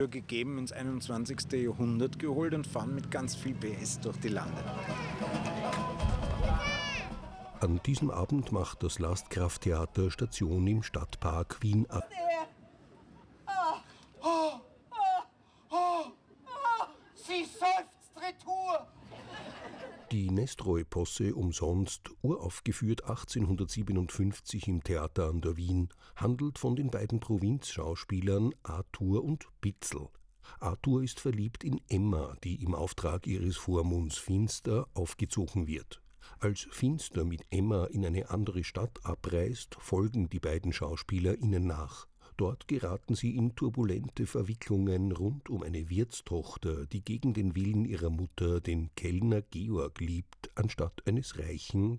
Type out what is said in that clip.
gegeben ins 21. Jahrhundert geholt und fahren mit ganz viel PS durch die Lande. An diesem Abend macht das Lastkrafttheater Station im Stadtpark Wien ab. Sie seufzt retour! Die Nestroy-Posse umsonst, uraufgeführt 1857 im Theater an der Wien, handelt von den beiden Provinzschauspielern Arthur und Bitzel. Arthur ist verliebt in Emma, die im Auftrag ihres Vormunds Finster aufgezogen wird. Als Finster mit Emma in eine andere Stadt abreist, folgen die beiden Schauspieler ihnen nach. Dort geraten sie in turbulente Verwicklungen rund um eine Wirtstochter, die gegen den Willen ihrer Mutter den Kellner Georg liebt, anstatt eines reichen